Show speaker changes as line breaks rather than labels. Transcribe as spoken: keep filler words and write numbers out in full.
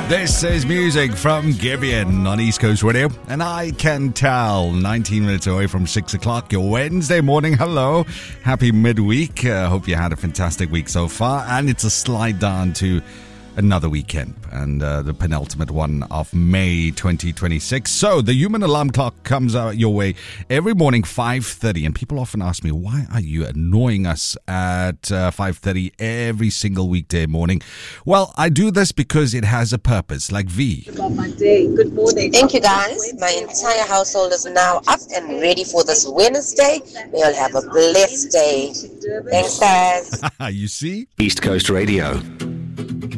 This is music from Gibeon on East Coast Radio, and I can tell nineteen minutes away from six o'clock, your Wednesday morning. Hello, happy midweek. I uh, hope you had a fantastic week so far, and it's a slide down to another weekend, and uh, the penultimate one of May twenty twenty-six. So the human alarm clock comes out your way every morning five thirty, and people often ask me, why are you annoying us at uh, five thirty every single weekday morning? Well, I do this because it has a purpose, like V.
Good morning. Thank you, guys. My entire household is now up and ready for this Wednesday. May all have a blessed day. Thanks, guys.
You see?
East Coast Radio.